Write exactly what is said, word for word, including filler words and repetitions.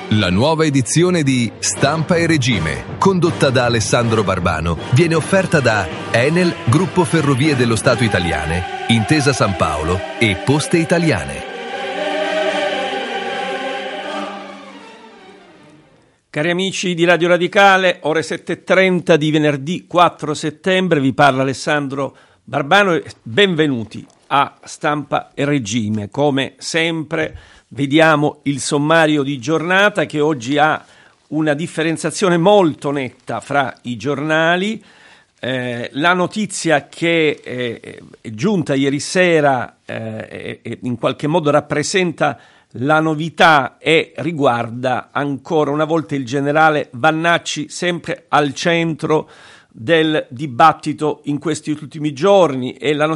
La nuova edizione di Stampa e Regime, condotta da Alessandro Barbano, viene offerta da Enel, Gruppo Ferrovie dello Stato Italiane, Intesa San Paolo e Poste Italiane. Cari amici di Radio Radicale, ore sette e trenta di venerdì quattro settembre, vi parla Alessandro Barbano e benvenuti a Stampa e Regime. Come sempre vediamo il sommario di giornata che oggi ha una differenziazione molto netta fra i giornali. Eh, la notizia che eh, è giunta ieri sera eh, e in qualche modo rappresenta la novità e riguarda ancora una volta il generale Vannacci, sempre al centro del dibattito in questi ultimi giorni, e la